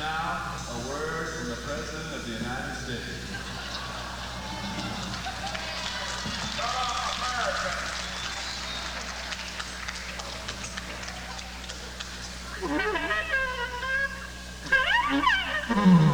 now a word from the President of the United States. America!